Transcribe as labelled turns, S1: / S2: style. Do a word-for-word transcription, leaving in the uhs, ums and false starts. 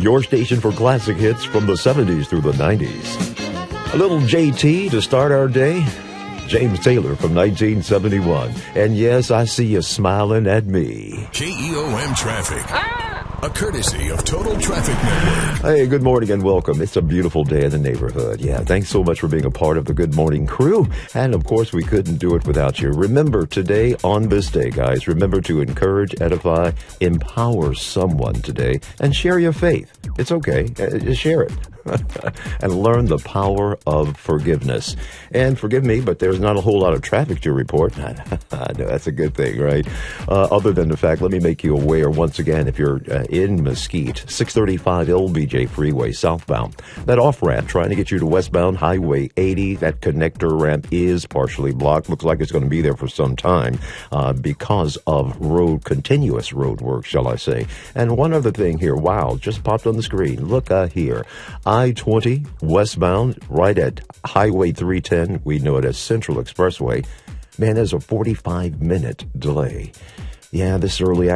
S1: your station for classic hits from the seventies through the nineties. A little J T to start our day. James Taylor from nineteen seventy-one. And yes, I see you smiling at me.
S2: K E O M Traffic. A courtesy of Total Traffic Network.
S1: Hey, good morning and welcome. It's a beautiful day in the neighborhood. Yeah, thanks so much for being a part of the Good Morning crew. And of course, we couldn't do it without you. Remember, today, on this day, guys, remember to encourage, edify, empower someone today, and share your faith. It's okay. Just share it. And learn the power of forgiveness. And forgive me, but there's not a whole lot of traffic to report. I know that's a good thing, right? Uh, other than the fact, let me make you aware once again, if you're uh, in Mesquite, six thirty-five L B J Freeway southbound, that off-ramp trying to get you to westbound Highway eighty, that connector ramp is partially blocked. Looks like it's going to be there for some time uh, because of road, continuous road work, shall I say. And one other thing here, wow, just popped on the screen. Look uh, here. I twenty westbound, right at Highway three ten, we know it as Central Expressway. Man, there's a forty-five minute delay. Yeah, this early